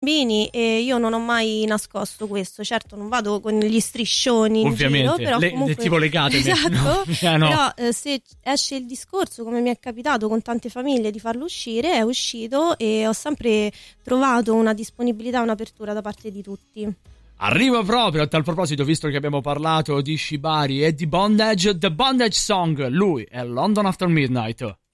bambini e io non ho mai nascosto questo. Certo non vado con gli striscioni in giro, però comunque tipo legate. Esatto, no. Però se esce il discorso, come mi è capitato con tante famiglie di farlo uscire, è uscito e ho sempre trovato una disponibilità, un'apertura da parte di tutti. Arriva proprio a tal proposito, visto che abbiamo parlato di Shibari e di Bondage, The Bondage Song, lui è London After Midnight.